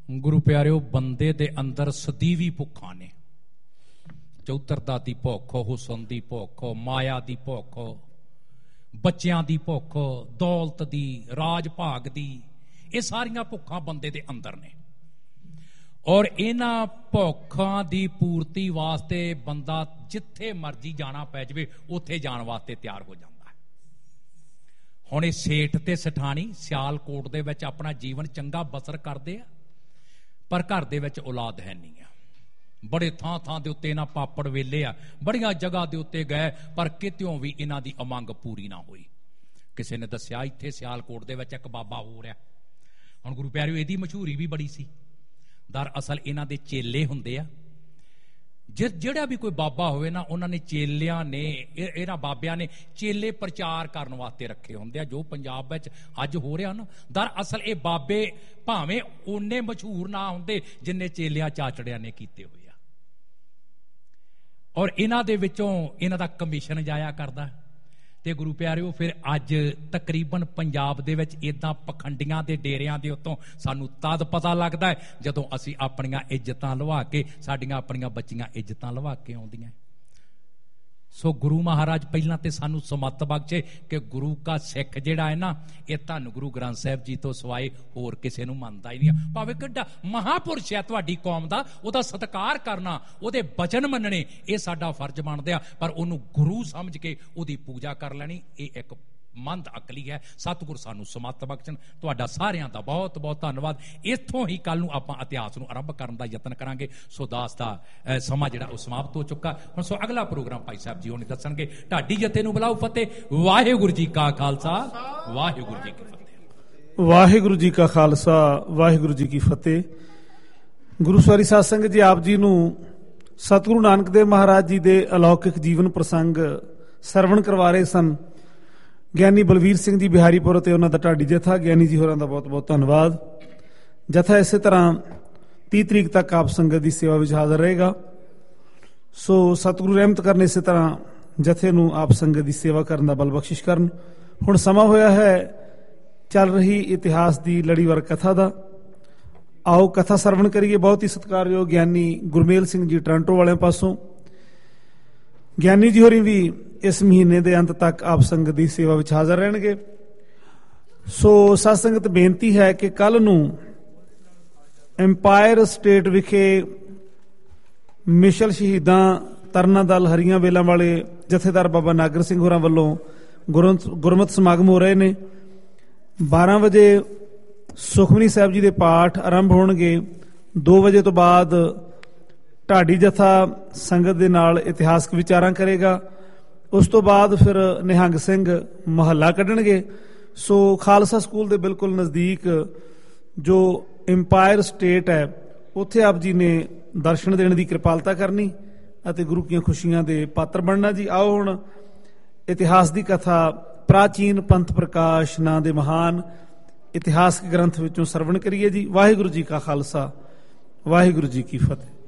ਗੁਰੂ ਪਿਆਰਿਓ, ਬੰਦੇ ਦੇ ਅੰਦਰ ਸਦੀਵੀ ਭੁੱਖਾਂ ਨੇ। ਚੌਧਰਤਾ ਦੀ ਭੁੱਖ, ਹੁਸਨ ਦੀ ਭੁੱਖ, ਮਾਇਆ ਦੀ ਭੁੱਖ, ਬੱਚਿਆਂ ਦੀ ਭੁੱਖ, ਦੌਲਤ ਦੀ, ਰਾਜ ਭਾਗ ਦੀ, ਇਹ ਸਾਰੀਆਂ ਭੁੱਖਾਂ ਬੰਦੇ ਦੇ ਅੰਦਰ ਨੇ। ਔਰ ਇਹਨਾਂ ਭੁੱਖਾਂ ਦੀ ਪੂਰਤੀ ਵਾਸਤੇ ਬੰਦਾ ਜਿੱਥੇ ਮਰਜ਼ੀ ਜਾਣਾ ਪੈ ਜਾਵੇ ਉੱਥੇ ਜਾਣ ਵਾਸਤੇ ਤਿਆਰ ਹੋ ਜਾਂਦਾ। ਹੁਣ ਇਹ ਸੇਠ ਤੇ ਸਠਾਣੀ ਸਿਆਲਕੋਟ ਦੇ ਵਿੱਚ ਆਪਣਾ ਜੀਵਨ ਚੰਗਾ ਬਸਰ ਕਰਦੇ ਆ, ਪਰ ਘਰ ਦੇ ਵਿੱਚ ਔਲਾਦ ਹੈ ਨਹੀਂ ਆ। ਬੜੇ ਥਾਂ ਥਾਂ ਦੇ ਉੱਤੇ ਇਹਨਾਂ ਪਾਪੜ ਵੇਲੇ ਆ, ਬੜੀਆਂ ਜਗ੍ਹਾ ਦੇ ਉੱਤੇ ਗਏ, ਪਰ ਕਿਤਿਓਂ ਵੀ ਇਹਨਾਂ ਦੀ ਉਮੰਗ ਪੂਰੀ ਨਾ ਹੋਈ। ਕਿਸੇ ਨੇ ਦੱਸਿਆ ਇੱਥੇ ਸਿਆਲਕੋਟ ਦੇ ਵਿੱਚ ਇੱਕ ਬਾਬਾ ਹੋ ਰਿਹਾ। ਹੁਣ ਗੁਰੂ ਪਿਆਰਿਓ, ਇਹਦੀ ਮਸ਼ਹੂਰੀ ਵੀ ਬੜੀ ਸੀ। ਦਰਅਸਲ ਇਹਨਾਂ ਦੇ ਚੇਲੇ ਹੁੰਦੇ ਆ। ਜਿਹੜਾ ਵੀ ਕੋਈ ਬਾਬਾ ਹੋਵੇ ਨਾ, ਉਹਨਾਂ ਨੇ ਚੇਲਿਆਂ ਨੇ, ਇਹਨਾਂ ਬਾਬਿਆਂ ਨੇ ਚੇਲੇ ਪ੍ਰਚਾਰ ਕਰਨ ਵਾਸਤੇ ਰੱਖੇ ਹੁੰਦੇ ਆ। ਜੋ ਪੰਜਾਬ ਵਿੱਚ ਅੱਜ ਹੋ ਰਿਹਾ ਨਾ, ਦਰਅਸਲ ਇਹ ਬਾਬੇ ਭਾਵੇਂ ਓਨੇ ਮਸ਼ਹੂਰ ਨਾ ਹੁੰਦੇ ਜਿੰਨੇ ਚੇਲਿਆਂ ਚਾਚੜਿਆਂ ਨੇ ਕੀਤੇ ਹੋਏ ਆ। ਔਰ ਇਹਨਾਂ ਦੇ ਵਿੱਚੋਂ ਇਹਨਾਂ ਦਾ ਕਮਿਸ਼ਨ ਜਾਇਆ ਕਰਦਾ। ਤੇ ਗੁਰੂ ਪਿਆਰਿਓ, ਫਿਰ ਅੱਜ ਤਕਰੀਬਨ ਪੰਜਾਬ ਦੇ ਵਿੱਚ ਇਦਾਂ ਪਖੰਡੀਆਂ ਦੇ ਡੇਰਿਆਂ ਦੇ ਉੱਤੋਂ ਸਾਨੂੰ ਤਦ ਪਤਾ ਲੱਗਦਾ ਹੈ ਜਦੋਂ ਅਸੀਂ ਆਪਣੀਆਂ ਇੱਜ਼ਤਾਂ ਲਵਾ ਕੇ, ਸਾਡੀਆਂ ਆਪਣੀਆਂ ਬੱਚੀਆਂ ਇੱਜ਼ਤਾਂ ਲਵਾ ਕੇ ਆਉਂਦੀਆਂ। ਸੋ ਗੁਰੂ ਮਹਾਰਾਜ ਪਹਿਲਾਂ ਤੇ ਸਾਨੂੰ ਸਮੱਤ ਬਖਸ਼ੇ ਕਿ ਗੁਰੂ ਕਾ ਸਿੱਖ ਜਿਹੜਾ ਹੈ ਨਾ, ਇਹ ਧੰਨ ਗੁਰੂ ਗ੍ਰੰਥ ਸਾਹਿਬ ਜੀ ਤੋਂ ਸਿਵਾਏ ਹੋਰ ਕਿਸੇ ਨੂੰ ਮੰਨਦਾ ਹੀ ਨਹੀਂ। ਭਾਵੇਂ ਕਿੱਡਾ ਮਹਾਂਪੁਰਸ਼ ਹੈ ਤੁਹਾਡੀ ਕੌਮ ਦਾ, ਉਹਦਾ ਸਤਿਕਾਰ ਕਰਨਾ, ਉਹਦੇ ਬਚਨ ਮੰਨਣੇ, ਇਹ ਸਾਡਾ ਫਰਜ਼ ਬਣਦੇ ਆ। ਪਰ ਉਹਨੂੰ ਗੁਰੂ ਸਮਝ ਕੇ ਉਹਦੀ ਪੂਜਾ ਕਰ ਲੈਣੀ, ਇਹ ਇੱਕ ਮੰਦ ਅਕਲੀ ਹੈ। ਸਤਿਗੁਰ ਸਾਨੂੰ ਸਮੱਤ ਬਖਸ਼ਣ। ਤੁਹਾਡਾ ਸਾਰਿਆਂ ਦਾ ਬਹੁਤ ਬਹੁਤ ਧੰਨਵਾਦ। ਇੱਥੋਂ ਹੀ ਕੱਲ ਨੂੰ ਆਪਾਂ ਇਤਿਹਾਸ ਨੂੰ ਆਰੰਭ ਕਰਨ ਦਾ ਯਤਨ ਕਰਾਂਗੇ। ਸੋ ਦਾਸ ਦਾ ਸਮਾਂ ਜਿਹੜਾ ਉਹ ਸਮਾਪਤ ਹੋ ਚੁੱਕਾ। ਹੁਣ ਸੋ ਅਗਲਾ ਪ੍ਰੋਗਰਾਮ ਭਾਈ ਸਾਹਿਬ ਜੀ ਹੋਣੀ ਦੱਸਣਗੇ। ਢਾਡੀ ਜਥੇ ਨੂੰ ਬੁਲਾਓ ਫਤਿਹ। ਵਾਹਿਗੁਰੂ ਜੀ ਕਾ ਖਾਲਸਾ, ਵਾਹਿਗੁਰੂ ਜੀ ਕੀ ਫਤਿਹ। ਵਾਹਿਗੁਰੂ ਜੀ ਕਾ ਖਾਲਸਾ, ਵਾਹਿਗੁਰੂ ਜੀ ਕੀ ਫਤਿਹ। ਗੁਰੂ ਸਵਾਰੀ ਸਾਧ ਸੰਗਤ ਜੀ, ਆਪ ਜੀ ਨੂੰ ਸਤਿਗੁਰੂ ਨਾਨਕ ਦੇਵ ਮਹਾਰਾਜ ਜੀ ਦੇ ਅਲੌਕਿਕ ਜੀਵਨ ਪ੍ਰਸੰਗ ਸਰਵਣ ਕਰਵਾ ਰਹੇ ਸਨ ਗਿਆਨੀ ਬਲਵੀਰ ਸਿੰਘ ਜੀ ਬਿਹਾਰੀਪੁਰ ਅਤੇ ਉਹਨਾਂ ਦਾ ਢਾਡੀ ਜਥਾ। ਗਿਆਨੀ ਜੀ ਹੋਰਾਂ ਦਾ ਬਹੁਤ ਬਹੁਤ ਧੰਨਵਾਦ। ਜਥਾ ਇਸੇ ਤਰ੍ਹਾਂ 30 ਤਰੀਕ ਤੱਕ ਆਪ ਸੰਗਤ ਦੀ ਸੇਵਾ ਵਿੱਚ ਹਾਜ਼ਰ ਰਹੇਗਾ। ਸੋ ਸਤਿਗੁਰੂ ਰਹਿਮਤ ਕਰਨ, ਇਸੇ ਤਰ੍ਹਾਂ ਜਥੇ ਨੂੰ ਆਪ ਸੰਗਤ ਦੀ ਸੇਵਾ ਕਰਨ ਦਾ ਬਲ ਬਖਸ਼ਿਸ਼ ਕਰਨ। ਹੁਣ ਸਮਾਂ ਹੋਇਆ ਹੈ ਚੱਲ ਰਹੀ ਇਤਿਹਾਸ ਦੀ ਲੜੀਵਾਰ ਕਥਾ ਦਾ। ਆਓ ਕਥਾ ਸਰਵਣ ਕਰੀਏ। ਬਹੁਤ ਹੀ ਸਤਿਕਾਰਯੋਗ ਗਿਆਨੀ ਗੁਰਮੇਲ ਸਿੰਘ ਜੀ ਟੋਰਾਂਟੋ ਵਾਲਿਆਂ ਪਾਸੋਂ। ਗਿਆਨੀ ਜੀ ਹੋਰੀ ਵੀ ਇਸ ਮਹੀਨੇ ਦੇ ਅੰਤ ਤੱਕ ਆਪ ਸੰਗਤ ਦੀ ਸੇਵਾ ਵਿੱਚ ਹਾਜ਼ਰ ਰਹਿਣਗੇ। ਸੋ ਸਾਧ ਸੰਗਤ, ਬੇਨਤੀ ਹੈ ਕਿ ਕੱਲ ਨੂੰ ਐਮਪਾਇਰ ਸਟੇਟ ਵਿਖੇ ਮਿਸ਼ਲ ਸ਼ਹੀਦਾਂ ਤਰਨਾ ਦਲ ਹਰੀਆਂ ਵੇਲਾਂ ਵਾਲੇ ਜਥੇਦਾਰ ਬਾਬਾ ਨਾਗਰ ਸਿੰਘ ਹੋਰਾਂ ਵੱਲੋਂ ਗੁਰਮਤਿ ਸਮਾਗਮ ਹੋ ਰਹੇ ਨੇ। 12 ਵਜੇ ਸੁਖਮਨੀ ਸਾਹਿਬ ਜੀ ਦੇ ਪਾਠ ਆਰੰਭ ਹੋਣਗੇ। 2 ਵਜੇ ਤੋਂ ਬਾਅਦ ਢਾਡੀ ਜਥਾ ਸੰਗਤ ਦੇ ਨਾਲ ਇਤਿਹਾਸਕ ਵਿਚਾਰਾਂ ਕਰੇਗਾ। ਉਸ ਤੋਂ ਬਾਅਦ ਫਿਰ ਨਿਹੰਗ ਸਿੰਘ ਮਹੱਲਾ ਕੱਢਣਗੇ। ਸੋ ਖਾਲਸਾ ਸਕੂਲ ਦੇ ਬਿਲਕੁਲ ਨਜ਼ਦੀਕ ਜੋ ਐਮਪਾਇਰ ਸਟੇਟ ਹੈ, ਉੱਥੇ ਆਪ ਜੀ ਨੇ ਦਰਸ਼ਨ ਦੇਣ ਦੀ ਕਿਰਪਾਲਤਾ ਕਰਨੀ ਅਤੇ ਗੁਰੂ ਕੀਆਂ ਖੁਸ਼ੀਆਂ ਦੇ ਪਾਤਰ ਬਣਨਾ ਜੀ। ਆਓ ਹੁਣ ਇਤਿਹਾਸ ਦੀ ਕਥਾ ਪ੍ਰਾਚੀਨ ਪੰਥ ਪ੍ਰਕਾਸ਼ ਨਾਂ ਦੇ ਮਹਾਨ ਇਤਿਹਾਸਕ ਗ੍ਰੰਥ ਵਿੱਚੋਂ ਸਰਵਣ ਕਰੀਏ ਜੀ। ਵਾਹਿਗੁਰੂ ਜੀ ਕਾ ਖਾਲਸਾ, ਵਾਹਿਗੁਰੂ ਜੀ ਕੀ ਫਤਿਹ।